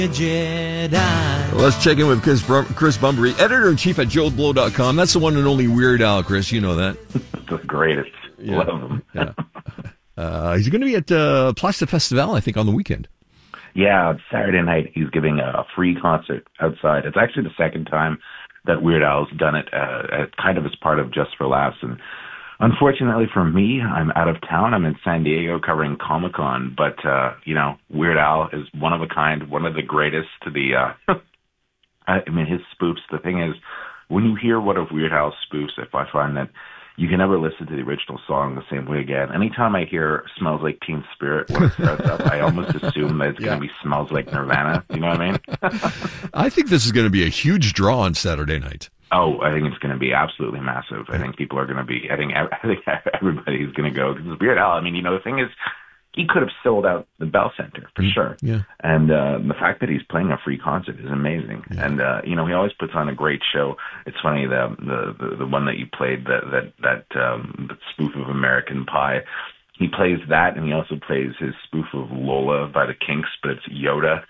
Let's check in with Chris Bumbury, editor-in-chief at JoeBlow.com. That's the one and only Weird Al, Chris. You know that. The greatest. Yeah. Love him. Yeah. He's going to be at Plasta Festival, I think, on the weekend. Yeah, Saturday night he's giving a free concert outside. It's actually the second time that Weird Al's done it, kind of as part of Just for Laughs. And unfortunately for me, I'm out of town. I'm in San Diego covering Comic-Con. But, Weird Al is one of a kind, one of the greatest to the, his spoofs. The thing is, when you hear one of Weird Al's spoofs, if I find that you can never listen to the original song the same way again. Anytime I hear Smells Like Teen Spirit when it starts up, I almost assume that it's going to be Smells Like Nirvana. You know what I mean? I think this is going to be a huge draw on Saturday night. Oh, I think it's going to be absolutely massive. I think people are going to be, I think everybody's going to go. Because it's Weird Al. I mean, the thing is, he could have sold out the Bell Center for sure. Yeah. And the fact that he's playing a free concert is amazing. Yeah. And he always puts on a great show. It's funny, the one that you played, that spoof of American Pie. He plays that, and he also plays his spoof of Lola by the Kinks, but it's Yoda.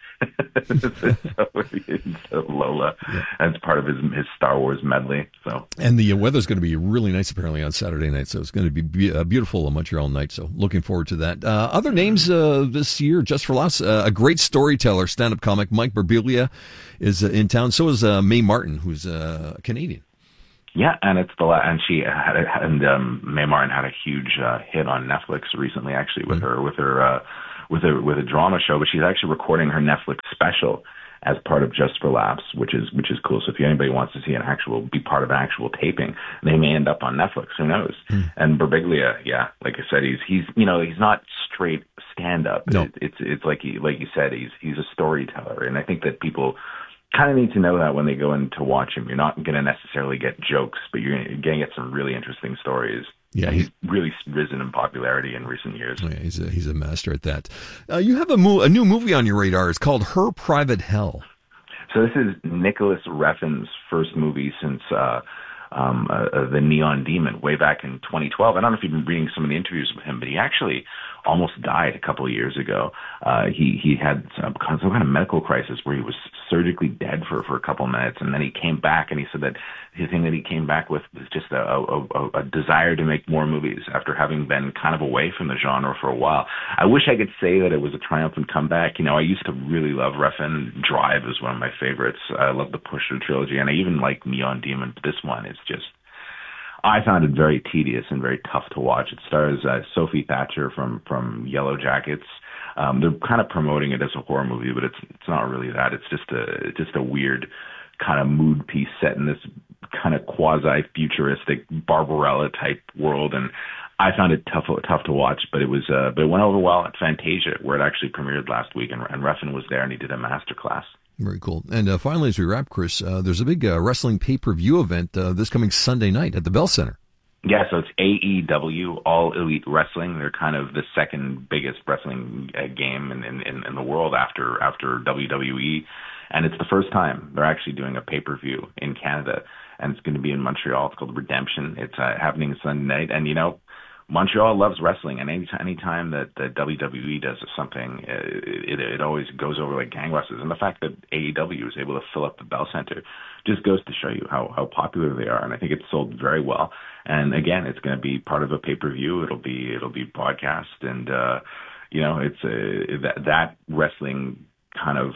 It's Lola. Yeah. And it's part of his Star Wars medley. So, and the weather's going to be really nice apparently on Saturday night, so it's going to be a beautiful Montreal night. So looking forward to that. Other names this year, Just for Laughs, a great storyteller, stand-up comic Mike Birbiglia is in town. So is Mae Martin, who's Canadian. Yeah, and it's Mae Martin had a huge hit on Netflix recently, actually, with a drama show. But she's actually recording her Netflix special as part of Just for Laughs, which is cool. So if anybody wants to see be part of an actual taping, they may end up on Netflix. Who knows? And Birbiglia, yeah, like I said, he's not straight stand up. No. It's like you said, he's a storyteller, and I think that people kind of need to know that when they go in to watch him. You're not going to necessarily get jokes, but you're going to get some really interesting stories. Yeah, he's really risen in popularity in recent years. Yeah, he's a master at that. You have a new movie on your radar. It's called Her Private Hell. So this is Nicholas Refn's first movie since The Neon Demon way back in 2012. I don't know if you've been reading some of the interviews with him, but he actually almost died a couple of years ago. He had some kind of medical crisis where he was surgically dead for a couple of minutes, and then he came back, and he said that the thing that he came back with was just a desire to make more movies after having been kind of away from the genre for a while. I wish I could say that it was a triumphant comeback. I used to really love Refn. Drive is one of my favorites. I love the Pusher trilogy, and I even like Neon Demon, but this one is just, I found it very tedious and very tough to watch. It stars Sophie Thatcher from Yellow Jackets. They're kind of promoting it as a horror movie, but it's not really that. It's just a weird kind of mood piece set in this kind of quasi-futuristic Barbarella type world, and I found it tough to watch. But it went over well at Fantasia, where it actually premiered last week, and Refn was there and he did a masterclass. Very cool. And finally, as we wrap, Chris, there's a big wrestling pay-per-view event this coming Sunday night at the Bell Center. Yeah, so it's AEW, All Elite Wrestling. They're kind of the second biggest wrestling game in the world after WWE. And it's the first time they're actually doing a pay-per-view in Canada. And it's going to be in Montreal. It's called Redemption. It's happening Sunday night. And, Montreal loves wrestling, and any time that the WWE does something, it always goes over like gangbusters. And the fact that AEW is able to fill up the Bell Center just goes to show you how popular they are. And I think it's sold very well. And again, it's going to be part of a pay-per-view. It'll be broadcast, and it's that wrestling kind of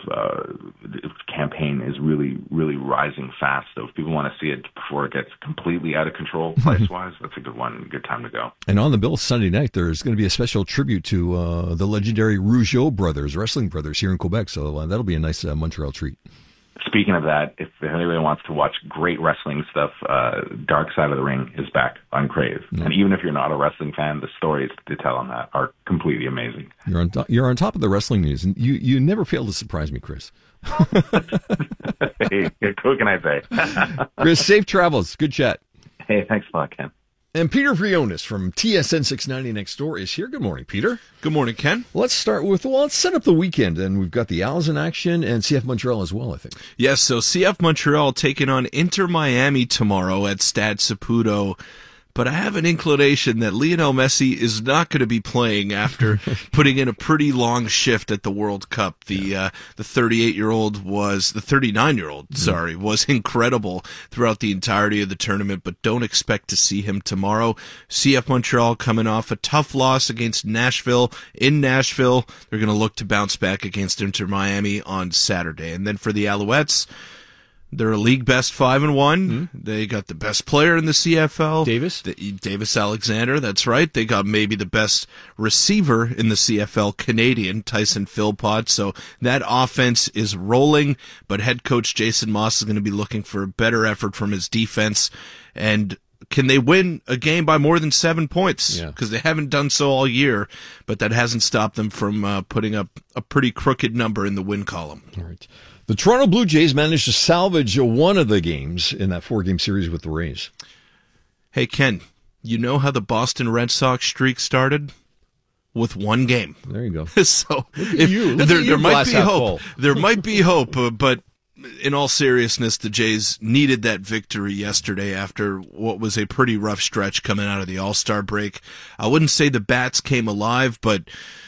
campaign is really, really rising fast. So if people want to see it before it gets completely out of control price-wise, that's a good time to go. And on the bill Sunday night, there's going to be a special tribute to the legendary Rougeau brothers, wrestling brothers here in Quebec. So that'll be a nice Montreal treat. Speaking of that, if anybody wants to watch great wrestling stuff, Dark Side of the Ring is back on Crave. And even if you're not a wrestling fan, the stories to tell on that are completely amazing. You're on top of the wrestling news, and you never fail to surprise me, Chris. Hey, what can I say? Chris, safe travels. Good chat. Hey, thanks a lot, Ken. And Peter Vrionis from TSN 690 Next Door is here. Good morning, Peter. Good morning, Ken. Let's set up the weekend, and we've got the Owls in action and CF Montreal as well, I think. Yes, so CF Montreal taking on Inter Miami tomorrow at Stade Saputo. but I have an inclination that Lionel Messi is not going to be playing after putting in a pretty long shift at the World Cup. The 39-year-old was incredible throughout the entirety of the tournament, but don't expect to see him tomorrow. CF Montreal coming off a tough loss against Nashville. In Nashville, they're going to look to bounce back against Inter Miami on Saturday. And then for the Alouettes, they're a league best 5-1. Mm-hmm. They got the best player in the CFL, Davis Alexander. That's right. They got maybe the best receiver in the CFL, Canadian Tyson Philpott. So that offense is rolling. But head coach Jason Moss is going to be looking for a better effort from his defense. And can they win a game by more than 7 points? Because they haven't done so all year, but that hasn't stopped them from putting up a pretty crooked number in the win column. All right. The Toronto Blue Jays managed to salvage one of the games in that 4-game series with the Rays. Hey, Ken, you know how the Boston Red Sox streak started? With one game. There you go. So there might be hope. There might be hope, but in all seriousness, the Jays needed that victory yesterday after what was a pretty rough stretch coming out of the All-Star break. I wouldn't say the bats came alive, but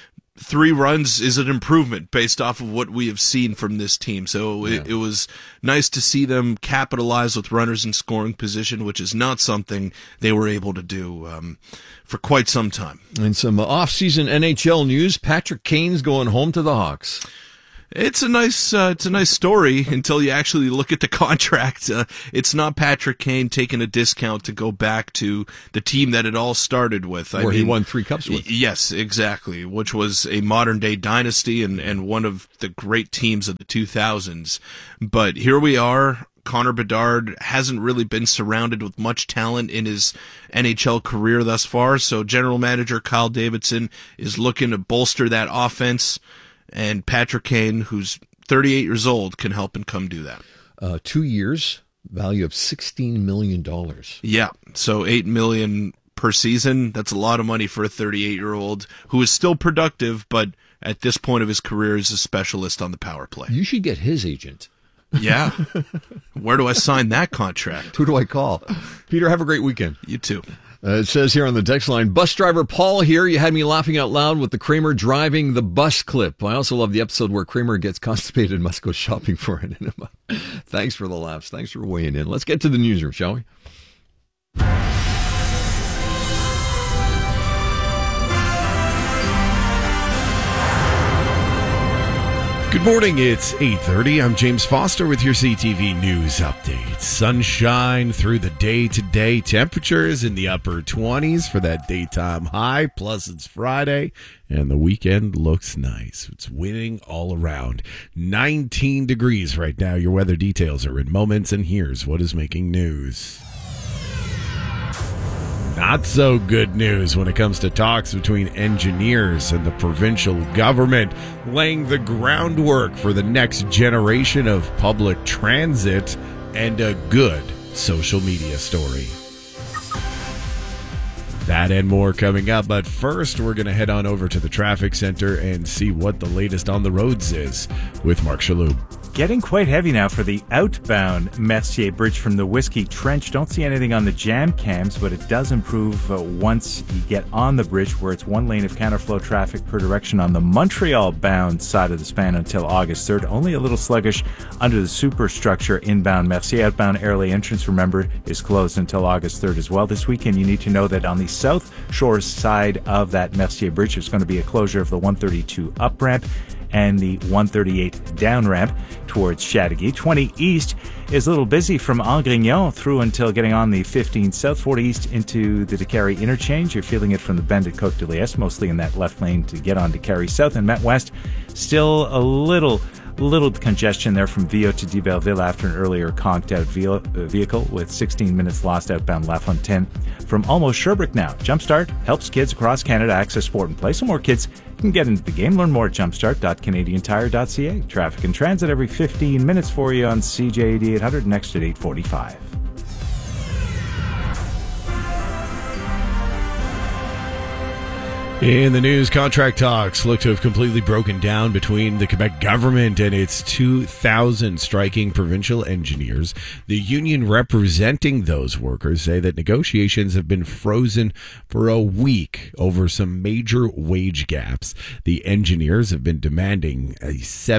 3 runs is an improvement based off of what we have seen from this team. So it was nice to see them capitalize with runners in scoring position, which is not something they were able to do for quite some time. And some off-season NHL news. Patrick Kane's going home to the Hawks. It's a nice story until you actually look at the contract. It's not Patrick Kane taking a discount to go back to the team that it all started with. Where he won 3 cups with. Yes, exactly, which was a modern-day dynasty and one of the great teams of the 2000s. But here we are. Connor Bedard hasn't really been surrounded with much talent in his NHL career thus far, so general manager Kyle Davidson is looking to bolster that offense. And Patrick Kane, who's 38 years old, can help him come do that. 2 years, value of $16 million. Yeah, so $8 million per season. That's a lot of money for a 38-year-old who is still productive, but at this point of his career is a specialist on the power play. You should get his agent. Yeah. Where do I sign that contract? Who do I call? Peter, have a great weekend. You too. It says here on the text line, bus driver Paul here. You had me laughing out loud with the Kramer driving the bus clip. I also love the episode where Kramer gets constipated and must go shopping for an enema. Thanks for the laughs. Thanks for weighing in. Let's get to the newsroom, shall we? Good morning, it's 8:30. I'm James Foster with your CTV News Update. Sunshine through the day today. Temperatures in the upper 20s for that daytime high. Plus, it's Friday, and the weekend looks nice. It's winning all around. 19 degrees right now. Your weather details are in moments, and here's what is making news. Not so good news when it comes to talks between engineers and the provincial government, laying the groundwork for the next generation of public transit and a good social media story. That and more coming up, but first we're going to head on over to the traffic center and see what the latest on the roads is with Mark Shalhoub. Getting quite heavy now for the outbound Mercier Bridge from the Whiskey Trench. Don't see anything on the jam cams, but it does improve once you get on the bridge, where it's 1 lane of counterflow traffic per direction on the Montreal-bound side of the span until August 3rd. Only a little sluggish under the superstructure inbound Mercier. Outbound Airlie entrance, remember, is closed until August 3rd as well. This weekend, you need to know that on the South Shore side of that Mercier Bridge, there's going to be a closure of the 132 up ramp and the 138 down ramp towards Chateauguay. 20 East is a little busy from Angrignon through until getting on the 15 South. 40 East into the Décarie interchange. You're feeling it from the bend at Côte de Liesse, mostly in that left lane to get on Décarie South. And Met West, still a little congestion there from Viau to d'Iberville after an earlier conked out vehicle with 16 minutes lost outbound La Fontaine. From almost Sherbrooke now. Jumpstart helps kids across Canada access sport and play so more kids can get into the game. Learn more at jumpstart.canadiantire.ca. Traffic and transit every 15 minutes for you on CJAD 800 next at 8:45. In the news, contract talks look to have completely broken down between the Quebec government and its 2,000 striking provincial engineers. The union representing those workers say that negotiations have been frozen for a week over some major wage gaps. The engineers have been demanding a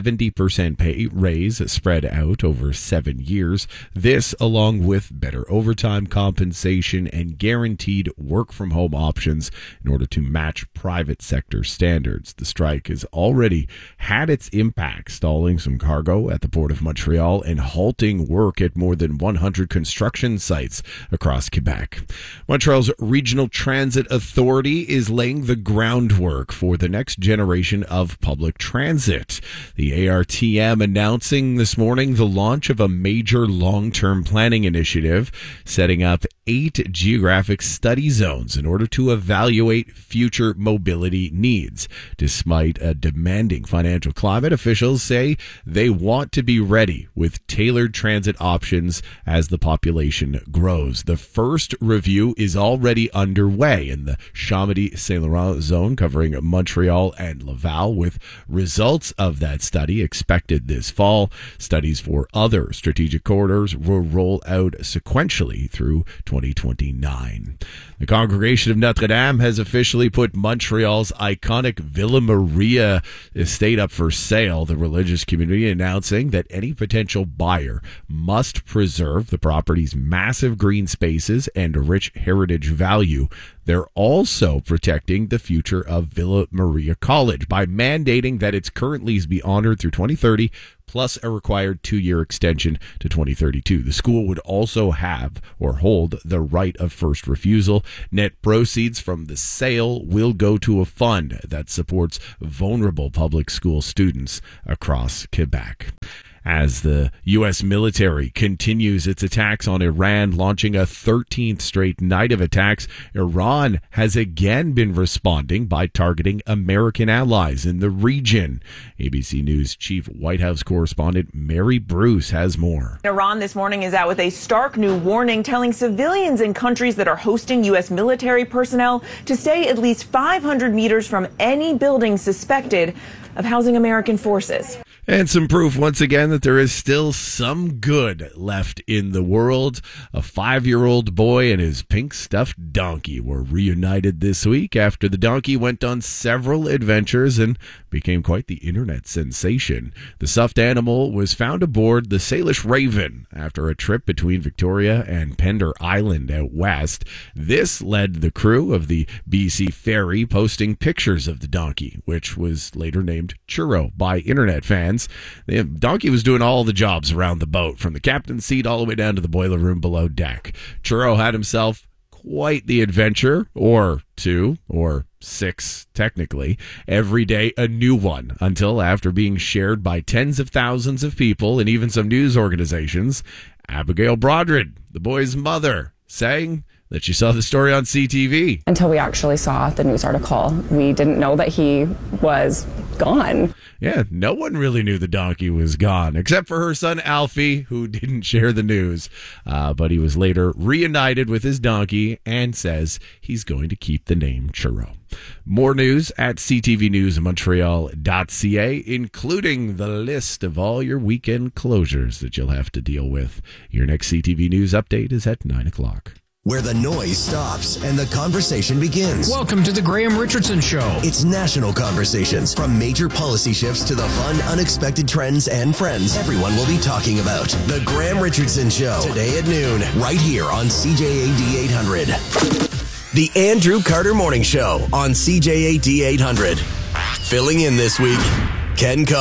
70% pay raise spread out over 7 years. This, along with better overtime compensation and guaranteed work-from-home options in order to match private sector standards. The strike has already had its impact, stalling some cargo at the Port of Montreal and halting work at more than 100 construction sites across Quebec. Montreal's Regional Transit Authority is laying the groundwork for the next generation of public transit. The ARTM announcing this morning the launch of a major long-term planning initiative, setting up 8 geographic study zones in order to evaluate future mobility needs. Despite a demanding financial climate, officials say they want to be ready with tailored transit options as the population grows. The first review is already underway in the Chambly-Saint Laurent zone covering Montreal and Laval, with results of that study expected this fall. Studies for other strategic corridors will roll out sequentially through 2029. The Congregation of Notre Dame has officially put Montreal's iconic Villa Maria estate up for sale. The religious community announcing that any potential buyer must preserve the property's massive green spaces and rich heritage value. They're also protecting the future of Villa Maria College by mandating that its current lease be honored through 2030, plus a required 2-year extension to 2032. The school would also have or hold the right of first refusal. Net proceeds from the sale will go to a fund that supports vulnerable public school students across Quebec. As the U.S. military continues its attacks on Iran, launching a 13th straight night of attacks, Iran has again been responding by targeting American allies in the region. ABC News Chief White House correspondent Mary Bruce has more. Iran this morning is out with a stark new warning telling civilians in countries that are hosting U.S. military personnel to stay at least 500 meters from any building suspected of housing American forces. And some proof once again that there is still some good left in the world. A 5-year-old boy and his pink stuffed donkey were reunited this week after the donkey went on several adventures and became quite the internet sensation. The stuffed animal was found aboard the Salish Raven after a trip between Victoria and Pender Island out west. This led the crew of the BC Ferry posting pictures of the donkey, which was later named Churro by internet fans. The donkey was doing all the jobs around the boat, from the captain's seat all the way down to the boiler room below deck. Churro had himself quite the adventure, or 2, or 6 technically, every day a new one, until after being shared by tens of thousands of people and even some news organizations, Abigail Brodrid, the boy's mother, saying that she saw the story on CTV. Until we actually saw the news article, we didn't know that he was gone. Yeah, no one really knew the donkey was gone, except for her son Alfie, who didn't share the news. But he was later reunited with his donkey and says he's going to keep the name Churro. More news at ctvnewsmontreal.ca, including the list of all your weekend closures that you'll have to deal with. Your next CTV News update is at 9 o'clock. Where the noise stops and the conversation begins. Welcome to the Graham Richardson Show. It's national conversations, from major policy shifts to the fun, unexpected trends and friends everyone will be talking about. The Graham Richardson Show, today at noon, right here on CJAD 800. The Andrew Carter Morning Show on CJAD 800. Filling in this week, Ken Carter.